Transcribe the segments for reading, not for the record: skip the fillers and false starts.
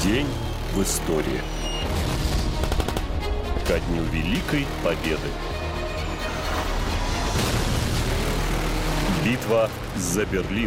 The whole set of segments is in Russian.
День в истории. Ко дню Великой Победы. Битва за Берлин.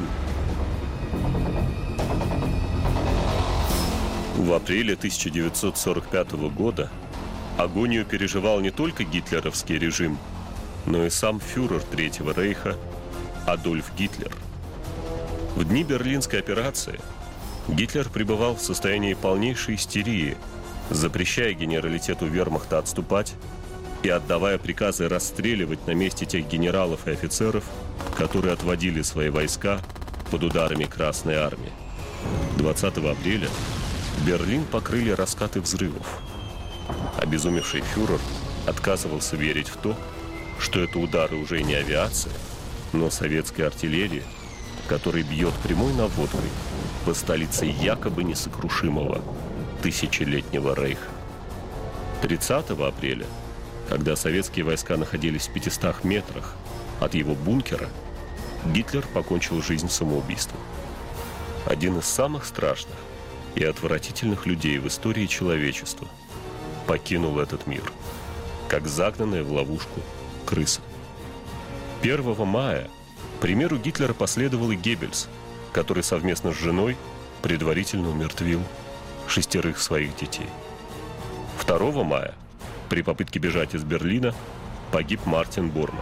В апреле 1945 года агонию переживал не только гитлеровский режим, но и сам фюрер Третьего рейха Адольф Гитлер. В дни Берлинской операции Гитлер пребывал в состоянии полнейшей истерии, запрещая генералитету вермахта отступать и отдавая приказы расстреливать на месте тех генералов и офицеров, которые отводили свои войска под ударами Красной армии. 20 апреля Берлин покрыли раскаты взрывов. Обезумевший фюрер отказывался верить в то, что это удары уже не авиации, но советской артиллерии, которая бьет прямой наводкой по столице якобы несокрушимого тысячелетнего рейха. 30 апреля, когда советские войска находились в 500 метрах от его бункера, Гитлер покончил жизнь самоубийством. Один из самых страшных и отвратительных людей в истории человечества покинул этот мир, как загнанная в ловушку крыса. 1 мая к примеру Гитлера последовал и Геббельс, который совместно с женой предварительно умертвил 6 своих детей. 2 мая при попытке бежать из Берлина погиб Мартин Борман.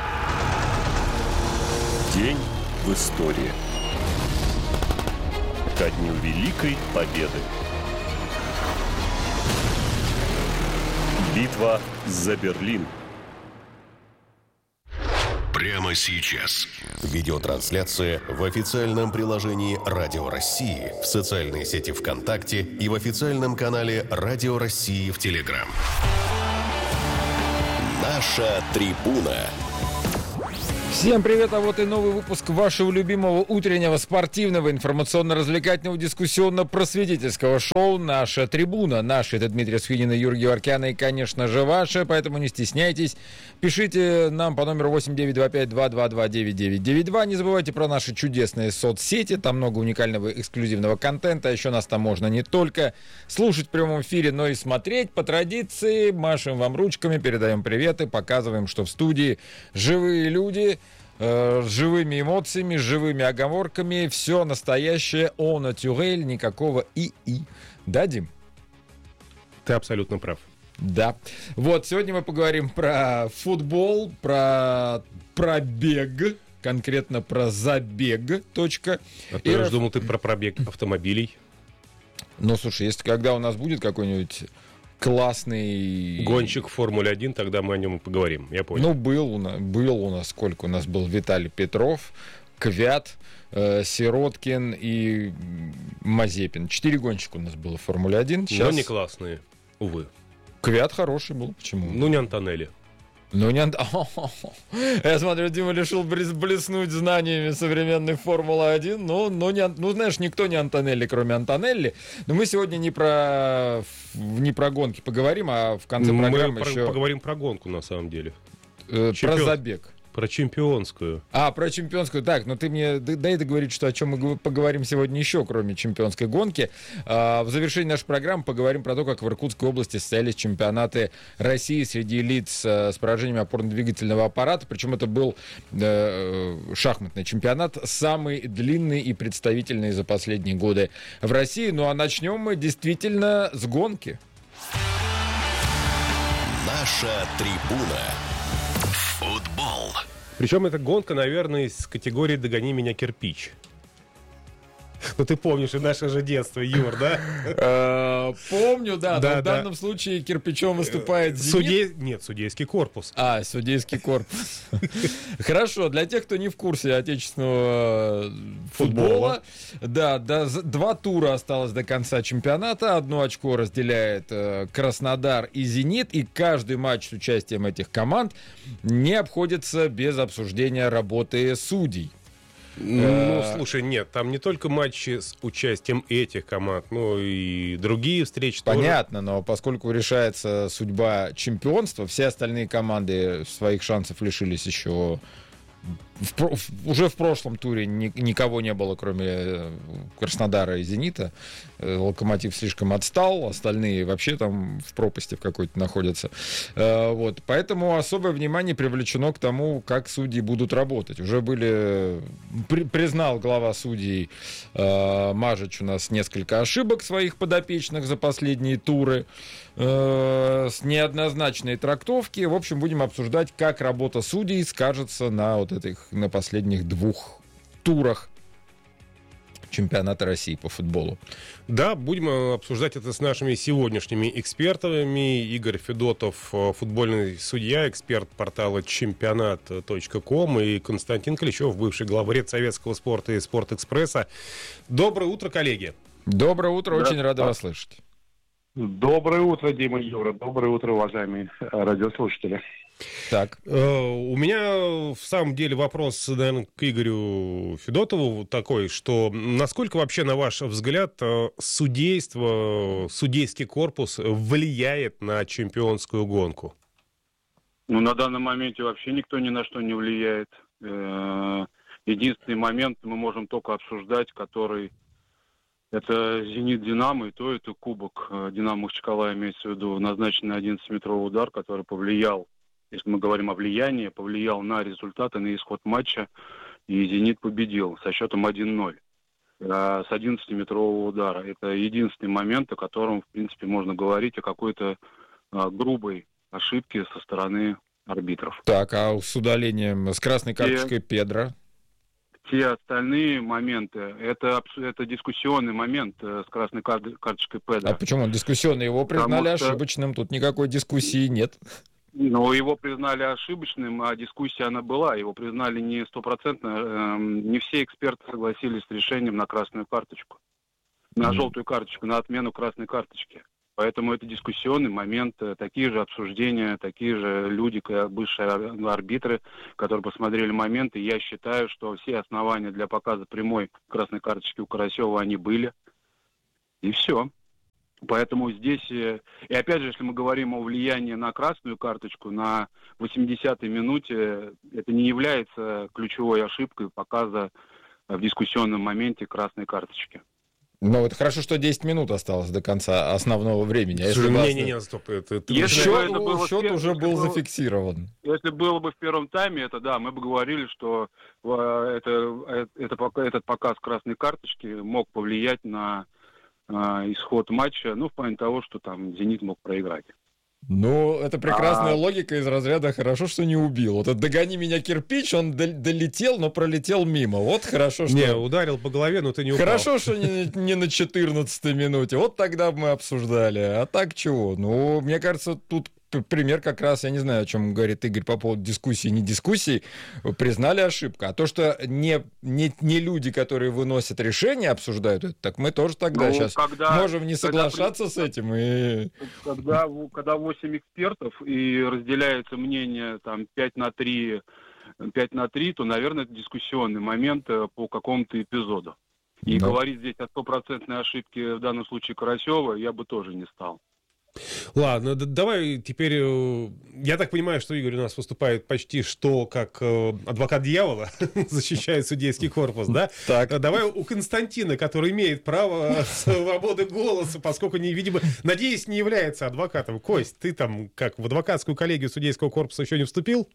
День в истории. Ко дню Великой Победы. Битва за Берлин. Прямо сейчас. Видеотрансляция в официальном приложении «Радио России», в социальной сети ВКонтакте и в официальном канале «Радио России» в Телеграм. Наша трибуна. Всем привет, а вот и новый выпуск вашего любимого утреннего спортивного, информационно-развлекательного, дискуссионно-просветительского шоу «Наша трибуна». Наши — это Дмитрий Схвинин и Юрий Геворкян, и, конечно же, ваши, поэтому не стесняйтесь. Пишите нам по номеру 89252229992. Не забывайте про наши чудесные соцсети, там много уникального эксклюзивного контента. Еще нас там можно не только слушать в прямом эфире, но и смотреть. По традиции машем вам ручками, передаем приветы, показываем, что в студии живые люди с живыми эмоциями, с живыми оговорками. Все настоящее, au naturel, никакого ИИ. Да, Дим? Ты абсолютно прав. Да. Вот, сегодня мы поговорим про футбол, про пробег, конкретно про забег. Точка. А то я же думал, ты про пробег автомобилей. Ну, слушай, если когда у нас будет какой-нибудь классный гонщик Формулы-1, тогда мы о нем и поговорим, я понял. Ну, был у нас, сколько у нас был Виталий Петров, Квят, Сироткин и Мазепин. 4 гонщика у нас было в Формуле-1. Сейчас... Но не классные, увы. Квят хороший был, почему? Ну, не Антонелли. Ну, не Я смотрю, Дима решил блеснуть знаниями современной Формулы-1. Ну, знаешь, никто не Антонелли, кроме Антонелли. Но мы сегодня не про гонки поговорим, а в конце программы еще... поговорим про гонку, на самом деле. Про забег. Про чемпионскую. Про чемпионскую. Так, ты мне дай договорить, что о чем мы поговорим сегодня еще, кроме чемпионской гонки. В завершении нашей программы поговорим про то, как в Иркутской области состоялись чемпионаты России среди лиц с поражениями опорно-двигательного аппарата. Причем это был шахматный чемпионат, самый длинный и представительный за последние годы в России. Ну а начнем мы действительно с гонки. Наша трибуна. Футбол. Причем эта гонка, наверное, из категории «Догони меня, кирпич». Ну, ты помнишь и наше же детство, Юр, да? Помню, да. Но в данном случае кирпичом выступает «Зенит». Нет, судейский корпус. Судейский корпус. Хорошо, для тех, кто не в курсе отечественного футбола. Да, 2 тура осталось до конца чемпионата. 1 очко разделяет Краснодар и «Зенит». И каждый матч с участием этих команд не обходится без обсуждения работы судей. Ну, слушай, нет, там не только матчи с участием этих команд, но и другие встречи. Понятно, но поскольку решается судьба чемпионства, все остальные команды своих шансов лишились еще уже в прошлом туре никого не было, кроме Краснодара и «Зенита». «Локомотив» слишком отстал, остальные вообще там в пропасти в какой-то находятся. Вот. Поэтому особое внимание привлечено к тому, как судьи будут работать. Уже признал глава судей Мажич у нас несколько ошибок своих подопечных за последние туры, с неоднозначной трактовки. В общем, будем обсуждать, как работа судей скажется на на последних 2 турах чемпионата России по футболу. Да, будем обсуждать это с нашими сегодняшними экспертами. Игорь Федотов, футбольный судья, эксперт портала чемпионат.ком, и Константин Клещев, бывший главред советского спорта и «Спортэкспресса». Доброе утро, коллеги. Доброе утро, очень рады вас слышать. Доброе утро, Дима, Юра. Доброе утро, уважаемые радиослушатели. Так. У меня в самом деле вопрос, наверное, к Игорю Федотову такой, что насколько вообще, на ваш взгляд, судейство, судейский корпус влияет на чемпионскую гонку? Ну, на данном моменте вообще никто ни на что не влияет. Единственный момент мы можем только обсуждать, который... Это «Зенит-Динамо», и то это кубок «Динамо» Махачкала, имеется в виду назначенный 11-метровый удар, который повлиял, если мы говорим о влиянии, повлиял на результаты, на исход матча, и «Зенит» победил со счетом 1-0 с 11-метрового удара. Это единственный момент, о котором, в принципе, можно говорить о какой-то грубой ошибке со стороны арбитров. Так, а с удалением, с красной карточкой Педро? Те остальные моменты, это дискуссионный момент с красной карточкой Педро. А почему он дискуссионный? Его признали ошибочным, тут никакой дискуссии нет. Ну, его признали ошибочным, а дискуссия она была. Его признали не стопроцентно. Не все эксперты согласились с решением на красную карточку. На желтую карточку, на отмену красной карточки. Поэтому это дискуссионный момент, такие же обсуждения, такие же люди, бывшие арбитры, которые посмотрели момент, и я считаю, что все основания для показа прямой красной карточки у Карасева, они были. И все. Поэтому здесь, и опять же, если мы говорим о влиянии на красную карточку, на 80-й минуте, это не является ключевой ошибкой показа в дискуссионном моменте красной карточки. Ну, это хорошо, что 10 минут осталось до конца основного времени. Не, стоп. Счет уже был зафиксирован. Если было бы в первом тайме, это да, мы бы говорили, что этот показ красной карточки мог повлиять на исход матча, в плане того, что там «Зенит» мог проиграть. Ну, это прекрасная логика из разряда «хорошо, что не убил». Вот это «догони меня, кирпич», он долетел, но пролетел мимо. Вот хорошо, что... Не, ударил по голове, но ты не упал. Хорошо, что не на 14-й минуте. Вот тогда бы мы обсуждали. А так чего? Ну, мне кажется, тут пример как раз, я не знаю, о чем говорит Игорь по поводу дискуссии, не дискуссий, признали ошибку. А то, что не люди, которые выносят решения, обсуждают это, так мы тоже тогда сейчас можем не соглашаться с этим. Когда 8 экспертов и разделяется мнение там 5-3, то, наверное, это дискуссионный момент по какому-то эпизоду. И говорить здесь о стопроцентной ошибке в данном случае Карасева я бы тоже не стал. Ладно, давай теперь... Я так понимаю, что Игорь у нас выступает почти что как адвокат дьявола, защищает судейский корпус, да? Так. Давай у Константина, который имеет право свободы голоса, поскольку, видимо, надеюсь, не является адвокатом. Кость, ты там как в адвокатскую коллегию судейского корпуса еще не вступил?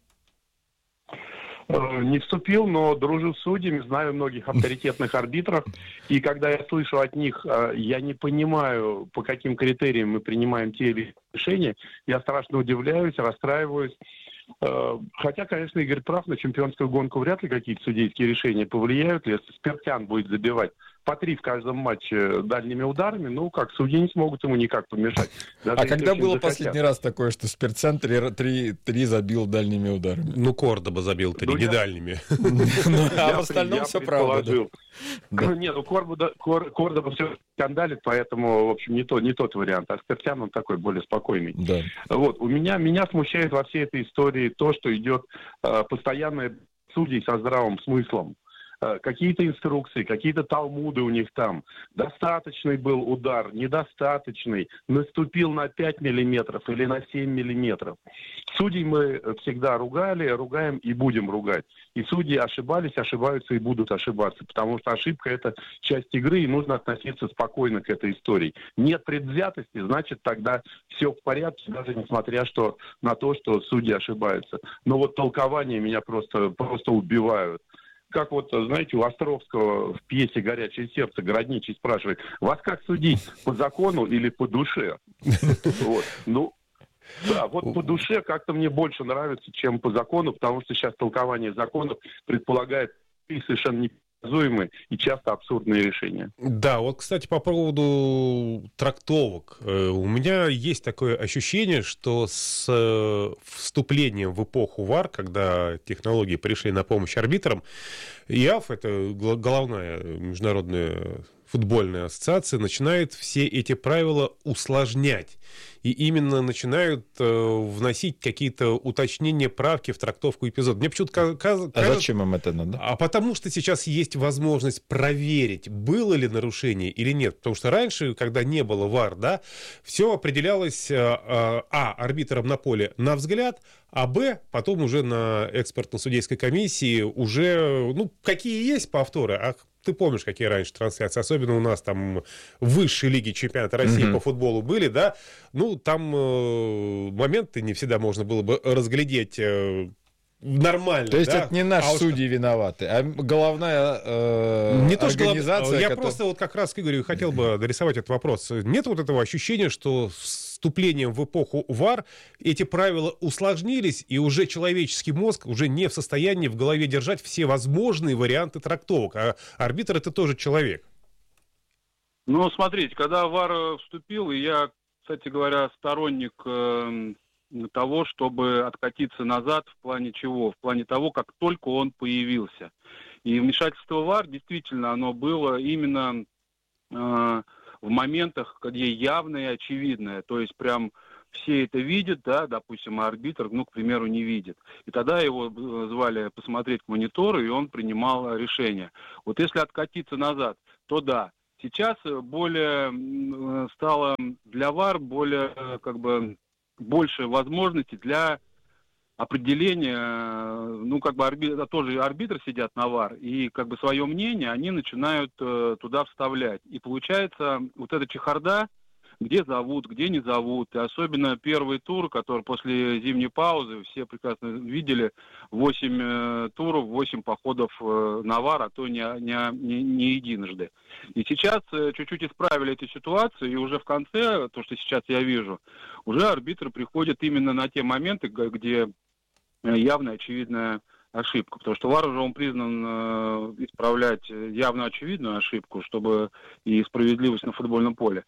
Не вступил, но дружу с судьями, знаю многих авторитетных арбитров. И когда я слышу от них, я не понимаю, по каким критериям мы принимаем те или иные решения, я страшно удивляюсь, расстраиваюсь. Хотя, конечно, Игорь прав, на чемпионскую гонку вряд ли какие-то судейские решения повлияют. Если Спиртян будет забивать по 3 в каждом матче дальними ударами, судьи не смогут ему никак помешать. А когда было последний раз такое, что Спиртян 3 забил дальними ударами? Кордоба забил 3, не дальними. А в остальном все правда. Нет, Кордоба все скандалит, поэтому, в общем, не тот вариант. А Спиртян, он такой более спокойный. Да. Вот, меня смущает во всей этой истории то, что идет постоянное судей со здравым смыслом. какие-то инструкции, какие-то талмуды у них там. Достаточный был удар, недостаточный, наступил на 5 миллиметров или на 7 миллиметров. Судей мы всегда ругали, ругаем и будем ругать. И судьи ошибались, ошибаются и будут ошибаться, потому что ошибка – это часть игры, и нужно относиться спокойно к этой истории. Нет предвзятости, значит, тогда все в порядке, даже несмотря на то, что судьи ошибаются. Но вот толкования меня просто убивают. Как вот, знаете, у Островского в пьесе «Горячее сердце» Городничий спрашивает: вас как судить, по закону или по душе? Да, вот по душе как-то мне больше нравится, чем по закону, потому что сейчас толкование законов предполагает совершенно непредсказуемые и часто абсурдные решения. Да, вот, кстати, по поводу трактовок. У меня есть такое ощущение, что с вступлением в эпоху ВАР, когда технологии пришли на помощь арбитрам, ИАФ, это головная международная футбольная ассоциация, начинает все эти правила усложнять. И именно начинают вносить какие-то уточнения, правки в трактовку эпизода. Мне почему-то кажется... А зачем им это надо? А потому что сейчас есть возможность проверить, было ли нарушение или нет. Потому что раньше, когда не было ВАР, да, все определялось арбитром на поле на взгляд, а потом уже на экспертно-судейской комиссии уже, какие есть повторы, ты помнишь, какие раньше трансляции, особенно у нас там в высшей лиге чемпионата России по футболу были, да, там моменты не всегда можно было бы разглядеть нормально. То есть да? это не наши судьи виноваты, а головная не то, организация. Я просто вот как раз к Игорю хотел бы дорисовать этот вопрос. Нет вот этого ощущения, что с вступлением в эпоху ВАР эти правила усложнились, и уже человеческий мозг уже не в состоянии в голове держать все возможные варианты трактовок. А арбитр — это тоже человек. Смотрите, когда ВАР вступил, и я, кстати говоря, сторонник того, чтобы откатиться назад в плане чего? В плане того, как только он появился. И вмешательство ВАР, действительно, оно было именно в моментах, где явное и очевидное. То есть прям все это видят, да, допустим, а арбитр, к примеру, не видит. И тогда его звали посмотреть к монитору, и он принимал решение. Вот если откатиться назад, то да. Сейчас более стало для ВАР больше возможностей для определения, тоже арбитры сидят на ВАР, и свое мнение они начинают туда вставлять. И получается вот эта чехарда, где зовут, где не зовут, и особенно первый тур, который после зимней паузы, все прекрасно видели, 8 туров, 8 походов на ВАР, а то не единожды. И сейчас чуть-чуть исправили эту ситуацию, и уже в конце, то, что сейчас я вижу, уже арбитры приходят именно на те моменты, где явная очевидная ошибка, потому что ВАР уже он признан исправлять явно очевидную ошибку, чтобы и справедливость на футбольном поле.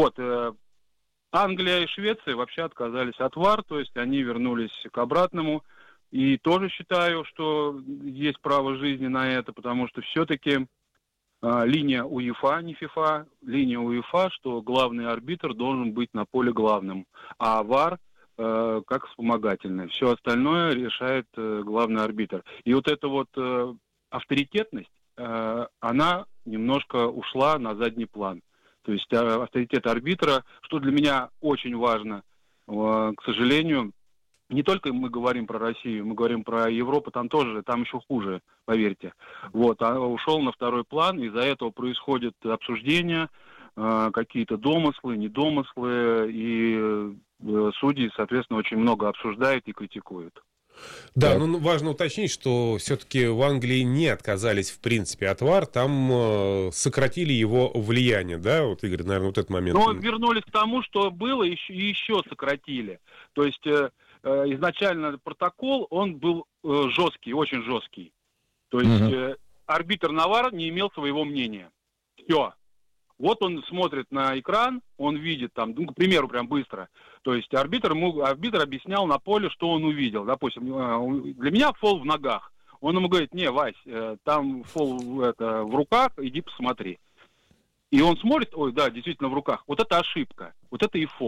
Англия и Швеция вообще отказались от ВАР, то есть они вернулись к обратному, и тоже считаю, что есть право жизни на это, потому что все-таки линия УЕФА, не ФИФА, линия УЕФА, что главный арбитр должен быть на поле главным, а ВАР как вспомогательное. Все остальное решает главный арбитр. И вот эта авторитетность, она немножко ушла на задний план. То есть авторитет арбитра, что для меня очень важно, к сожалению, не только мы говорим про Россию, мы говорим про Европу, там еще хуже, поверьте. А ушел на второй план, из-за этого происходит обсуждение, какие-то домыслы, недомыслы, и судьи, соответственно, очень много обсуждают и критикуют. Да, важно уточнить, что все-таки в Англии не отказались, в принципе, от ВАР, там сократили его влияние, да, Игорь, наверное, этот момент. Вернулись к тому, что было, и еще сократили. То есть изначально протокол, он был жесткий, очень жесткий. То есть арбитр на ВАР не имел своего мнения. Все. Вот он смотрит на экран, он видит к примеру, прям быстро. То есть арбитр объяснял на поле, что он увидел. Допустим, для меня фол в ногах. Он ему говорит: не, Вась, там фол в руках, иди посмотри. И он смотрит: ой, да, действительно в руках. Вот это ошибка, вот это и фол.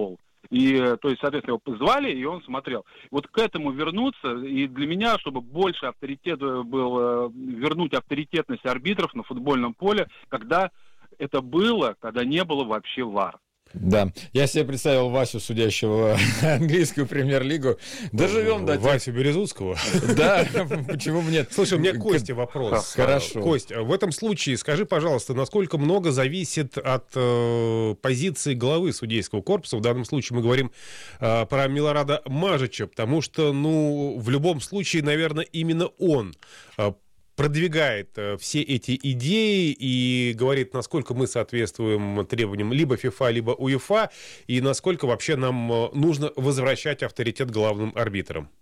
И, то есть, соответственно, его позвали, и он смотрел. Вот к этому вернуться, и для меня, чтобы больше авторитет был, вернуть авторитетность арбитров на футбольном поле, когда это было, когда не было вообще ВАР. Да, я себе представил Васю, судящего английскую премьер-лигу. Доживем до тех... Васю Березутского? Да, почему бы нет? Слушай, у меня к Косте вопрос. Хорошо. Кость, в этом случае скажи, пожалуйста, насколько много зависит от позиции главы судейского корпуса? В данном случае мы говорим про Милорада Мажича, потому что, в любом случае, наверное, именно он продвигает все эти идеи и говорит, насколько мы соответствуем требованиям либо ФИФА, либо УЕФА, и насколько вообще нам нужно возвращать авторитет главным арбитрам.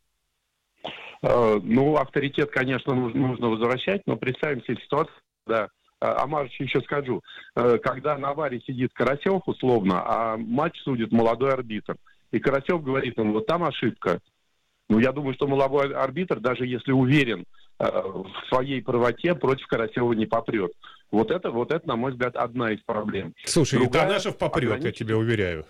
Авторитет, конечно, нужно возвращать, но представим себе ситуацию, да. А Марч еще скажу, когда на ВАРе сидит Карасев, условно, а матч судит молодой арбитр, и Карасев говорит ему, вот там ошибка. Я думаю, что молодой арбитр, даже если уверен в своей правоте, против Карасева не попрет. Вот это, на мой взгляд, одна из проблем. Слушай, Танашев попрет, я тебя уверяю.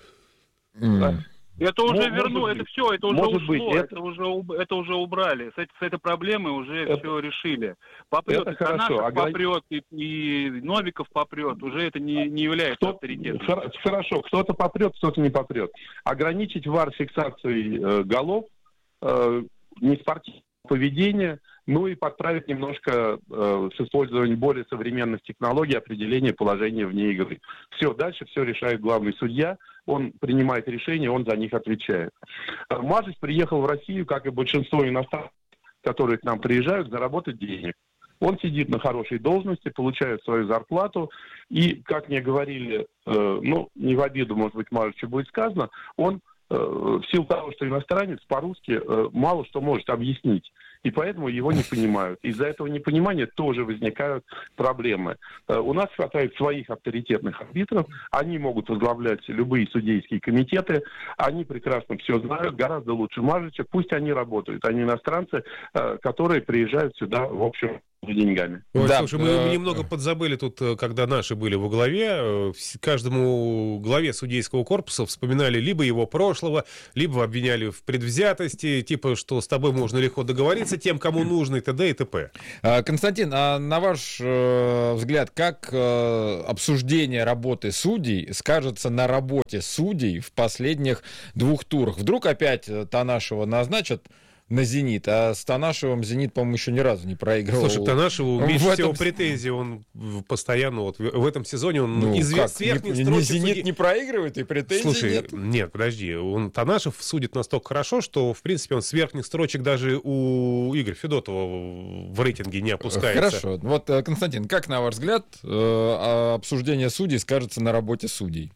Да. Это уже это все, это уже может ушло, быть, это уже убрали. С этой проблемой уже все решили. Попрет, это хорошо. попрет, и Новиков попрет. Уже это не является авторитетом. Хорошо, кто-то попрет, кто-то не попрет. Ограничить ВАР фиксацией голов, неспортивного поведения, и подправить немножко с использованием более современных технологий определение положения вне игры. Все, дальше все решает главный судья, он принимает решения, он за них отвечает. Мажич приехал в Россию, как и большинство иностранцев, которые к нам приезжают, заработать денег. Он сидит на хорошей должности, получает свою зарплату, и, как мне говорили, не в обиду, может быть, Мажичу будет сказано, он в силу того, что иностранец по-русски мало что может объяснить, и поэтому его не понимают. Из-за этого непонимания тоже возникают проблемы. У нас хватает своих авторитетных арбитров, они могут возглавлять любые судейские комитеты, они прекрасно все знают, гораздо лучше Мажича, пусть они работают, они иностранцы, которые приезжают сюда, в общем, за деньгами. Ой, да, слушай, мы немного подзабыли тут, когда наши были во главе. Каждому главе судейского корпуса вспоминали либо его прошлого, либо обвиняли в предвзятости, типа, что с тобой можно легко договориться, тем, кому нужно, и т.д. и т.п. Константин, а на ваш взгляд, как обсуждение работы судей скажется на работе судей в последних двух турах? Вдруг опять Танашева назначат на «Зенит», а с Танашевым «Зенит», по-моему, еще ни разу не проигрывал. Слушай, Танашеву меньше всего претензий, он постоянно, в этом сезоне он из верхних строчек... «Зенит» не проигрывает, и претензий нет? Нет, подожди, Танашев судит настолько хорошо, что, в принципе, он с верхних строчек даже у Игоря Федотова в рейтинге не опускается. Хорошо. Вот, Константин, как, на ваш взгляд, обсуждение судей скажется на работе судей?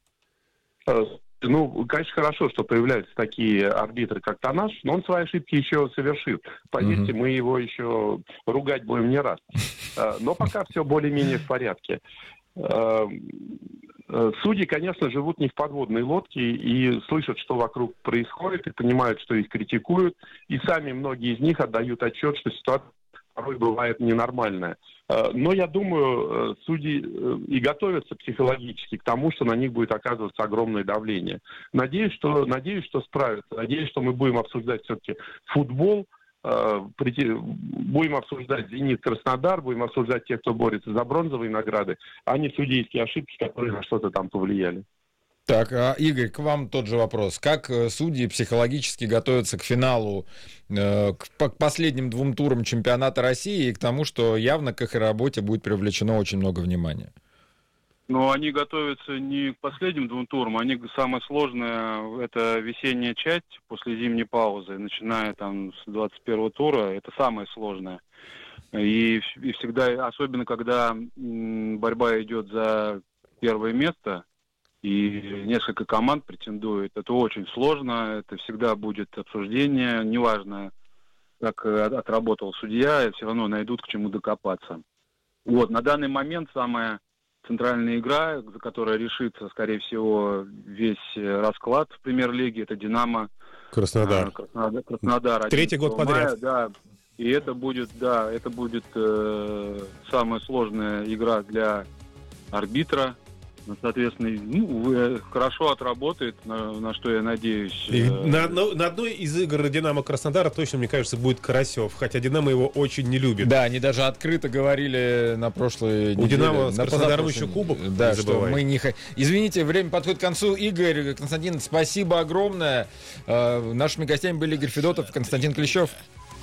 Конечно, хорошо, что появляются такие арбитры, как Танаш, но он свои ошибки еще совершит. Поверьте, мы его еще ругать будем не раз. Но пока все более-менее в порядке. Судьи, конечно, живут не в подводной лодке и слышат, что вокруг происходит, и понимают, что их критикуют. И сами многие из них отдают отчет, что ситуация порой бывает ненормальная. Но я думаю, судьи и готовятся психологически к тому, что на них будет оказываться огромное давление. Надеюсь, что справятся. Надеюсь, что мы будем обсуждать все-таки футбол, будем обсуждать «Зенит», «Краснодар», будем обсуждать тех, кто борется за бронзовые награды, а не судейские ошибки, которые на что-то там повлияли. Так, Игорь, к вам тот же вопрос. Как судьи психологически готовятся к финалу, к последним двум турам чемпионата России и к тому, что явно к их работе будет привлечено очень много внимания? Они готовятся не к последним двум турам, самое сложное — это весенняя часть после зимней паузы, начиная там с 21-го тура, это самое сложное. И всегда, особенно когда борьба идет за первое место, и несколько команд претендует. Это очень сложно, это всегда будет обсуждение, неважно, как отработал судья, все равно найдут к чему докопаться. На данный момент самая центральная игра, за которой решится, скорее всего, весь расклад в премьер-лиге, это «Динамо» Краснодар. Третий год подряд. Да. И это будет самая сложная игра для арбитра. Соответственно, хорошо отработает, на что я надеюсь. На одной из игр «Динамо» Краснодара точно, мне кажется, будет Карасев, хотя «Динамо» его очень не любит. Да, они даже открыто говорили на прошлой неделе. У «Динамо» с Краснодаром еще кубок, да, что мы не... Извините, время подходит к концу. Игорь, Константин, спасибо огромное. Нашими гостями были Игорь Федотов и Константин Клещев.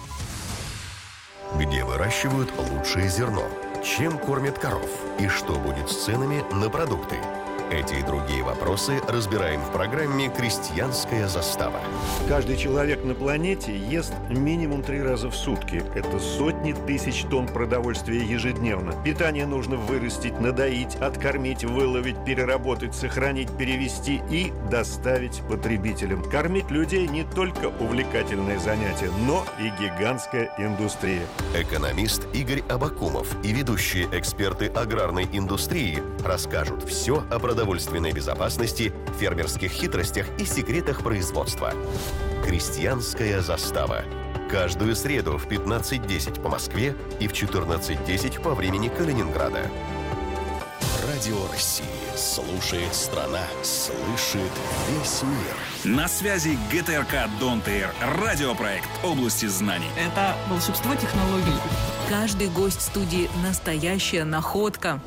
Где выращивают лучшее зерно? Чем кормят коров? И что будет с ценами на продукты? Эти и другие вопросы разбираем в программе «Крестьянская застава». Каждый человек на планете ест минимум 3 раза в сутки. Это сотни тысяч тонн продовольствия ежедневно. Питание нужно вырастить, надоить, откормить, выловить, переработать, сохранить, перевести и доставить потребителям. Кормить людей не только увлекательное занятие, но и гигантская индустрия. Экономист Игорь Абакумов и ведущие эксперты аграрной индустрии расскажут все о продовольственной безопасности, фермерских хитростях и секретах производства. «Крестьянская застава». Каждую среду в 15:10 по Москве и в 14:10 по времени Калининграда. Радио России. Слушает страна. Слышит весь мир. На связи ГТРК Don't Air. Радиопроект области знаний. Это волшебство технологий. Каждый гость студии – настоящая находка.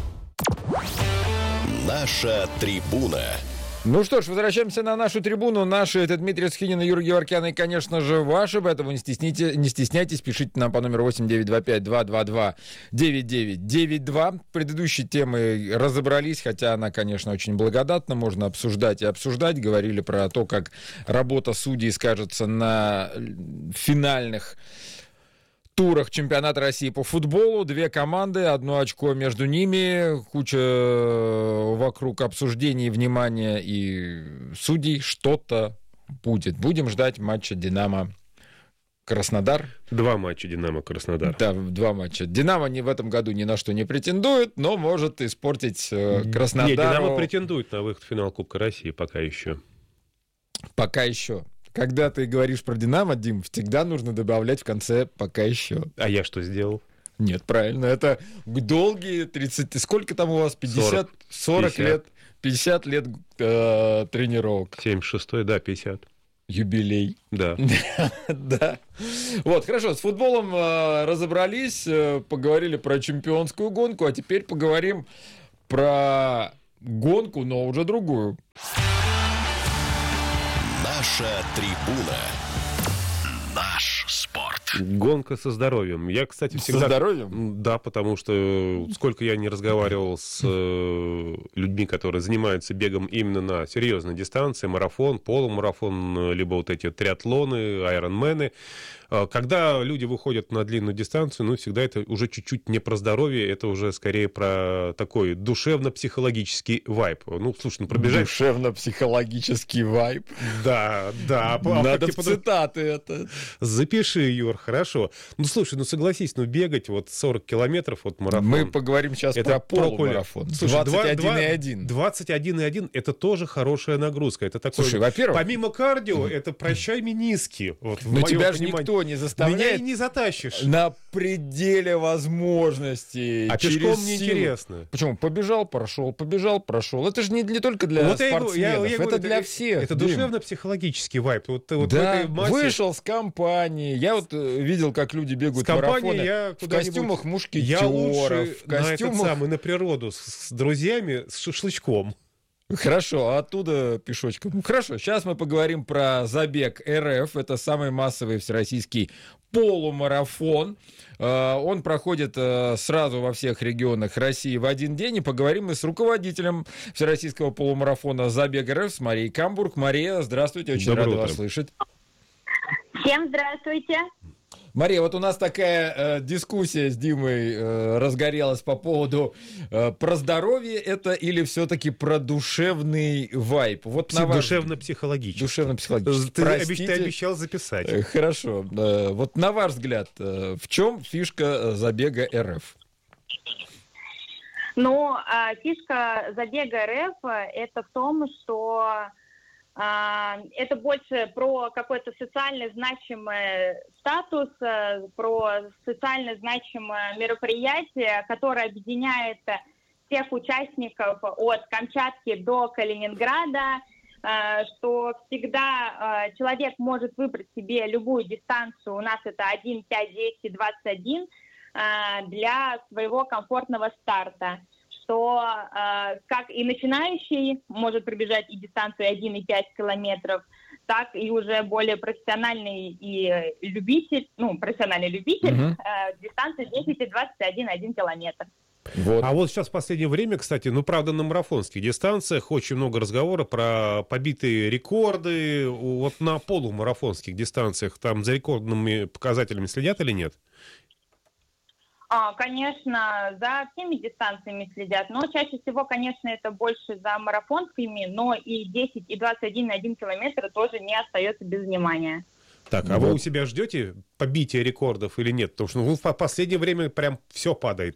Наша трибуна. Ну что ж, возвращаемся на нашу трибуну. Наши — это Дмитрий Схинин и Юрий Геворкян. И, конечно же, ваши, поэтому не стесняйтесь, пишите нам по номеру 8-925-222-9992. Предыдущей темы разобрались, хотя она, конечно, очень благодатна. Можно обсуждать и обсуждать. Говорили про то, как работа судей скажется на финальных турах чемпионата России по футболу. 2 команды, 1 очко между ними, куча вокруг обсуждений, внимания и судей. Что-то будет. Будем ждать матча «Динамо-Краснодар». 2 матча «Динамо-Краснодар». Да, 2 матча. «Динамо» в этом году ни на что не претендует, но может испортить Краснодару. Нет, «Динамо» претендует на выход в финал Кубка России пока еще. Пока еще. Когда ты говоришь про «Динамо», Дим, всегда нужно добавлять в конце «пока еще». А я что сделал? Нет, правильно. Это долгие 30... Сколько там у вас? 50? 40 лет? 50 лет тренировок. 76-й, да, 50. Юбилей. Да. Да. Вот, хорошо, с футболом разобрались, поговорили про чемпионскую гонку, а теперь поговорим про гонку, но уже другую. Наша трибуна. Наш спорт. Гонка со здоровьем. Я, кстати, всегда... Со здоровьем? Да, потому что сколько я не разговаривал с людьми, которые занимаются бегом именно на серьезной дистанции, марафон, полумарафон, либо вот эти триатлоны, айронмены, когда люди выходят на длинную дистанцию, ну, всегда это уже чуть-чуть не про здоровье, это уже скорее про такой душевно-психологический вайб. Ну, слушай, ну, пробежать... Душевно-психологический вайб? Да, да. Надо в цитаты это. Запиши, Юр, хорошо. Ну, слушай, ну, согласись, ну, бегать вот 40 километров, вот марафон... Мы поговорим сейчас про полумарафон. 21,1. 21,1 — это тоже хорошая нагрузка. Это такое... Слушай, во-первых... Помимо кардио, это прощай мениски. Вот, но тебя же никто не заставляет. Меня и не затащишь. На пределе возможностей. А пешком неинтересно. Почему? Побежал, прошел, побежал, прошел. Это же не только для вот спортсменов, это для всех. Это душевно-психологический вайб. Вот да, в этой массе... вышел с компанией. Я вот видел, как люди бегают марафоны в костюмах мушкетеров. Я лучше в костюмах... на природу с друзьями, с шашлычком. Хорошо, а оттуда пешочком. Ну, хорошо, сейчас мы поговорим про забег РФ. Это самый массовый всероссийский полумарафон. Он проходит сразу во всех регионах России в один день. И поговорим мы с руководителем всероссийского полумарафона «Забег РФ» с Марией Камбург. Мария, здравствуйте, очень рада вас слышать. Всем здравствуйте. Мария, вот у нас такая дискуссия с Димой разгорелась по поводу про здоровье это или все-таки про душевный вайб? Вот Душевно-психологический. Душевно-психологический. Ты обещал записать. Хорошо. Вот на ваш взгляд, в чем фишка забега РФ? Ну, фишка забега РФ это в том, что это больше про какой-то социально значимый статус, про социально значимое мероприятие, которое объединяет всех участников от Камчатки до Калининграда, что всегда человек может выбрать себе любую дистанцию, у нас это 1, 5, 10, 21, для своего комфортного старта, что как и начинающий может пробежать и дистанцию 1 и 5 километров, так и уже более профессиональный и любитель, дистанцию 10 и 21, 1 километр. Вот. А вот сейчас в последнее время, кстати, правда, на марафонских дистанциях очень много разговора про побитые рекорды. Вот на полумарафонских дистанциях там за рекордными показателями следят или нет? Конечно, за всеми дистанциями следят, но чаще всего, конечно, это больше за марафонскими, но и 10, и 21, и 1 километр тоже не остается без внимания. Так, а вы у себя ждете побития рекордов или нет? Потому что в последнее время прям все падает.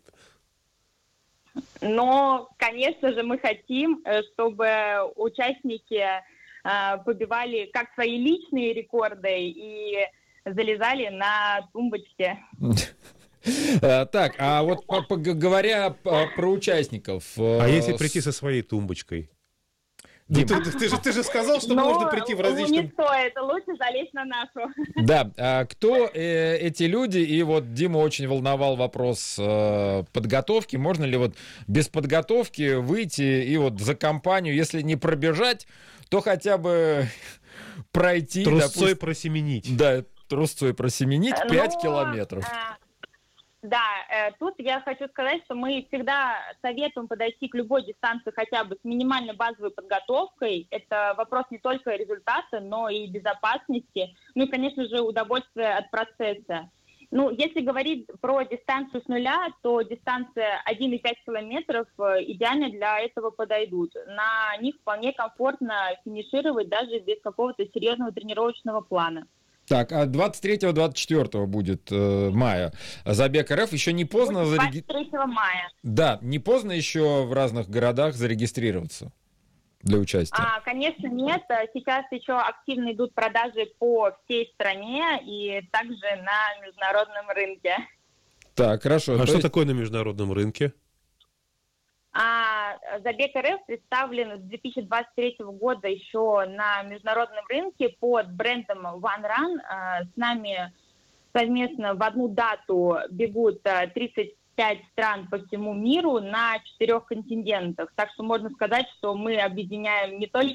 Но, конечно же, мы хотим, чтобы участники побивали как свои личные рекорды и залезали на тумбочки. Так, а вот говоря про участников... А если прийти со своей тумбочкой? Ты же сказал, что можно прийти в различном... Не стоит, лучше залезть на нашу. Да, а кто эти люди? И вот Дима очень волновал вопрос подготовки. Можно ли вот без подготовки выйти и вот за компанию, если не пробежать, то хотя бы пройти... Трусцой просеменить. Да, трусцой просеменить 5 километров. Да, тут я хочу сказать, что мы всегда советуем подойти к любой дистанции хотя бы с минимальной базовой подготовкой. Это вопрос не только результата, но и безопасности, ну и, конечно же, удовольствия от процесса. Ну, если говорить про дистанцию с нуля, то дистанция 1,5 километров идеально для этого подойдут. На них вполне комфортно финишировать даже без какого-то серьезного тренировочного плана. Так, а 23-24 будет мая забег РФ. Еще не поздно... 23 мая. Да, не поздно еще в разных городах зарегистрироваться для участия? Конечно, нет. Сейчас еще активно идут продажи по всей стране и также на международном рынке. Так, хорошо. А что такое на международном рынке? Забег РФ представлен с 2023 года еще на международном рынке под брендом One Run. С нами совместно в одну дату бегут 35 стран по всему миру на 4 континентах. Так что можно сказать, что мы объединяем не только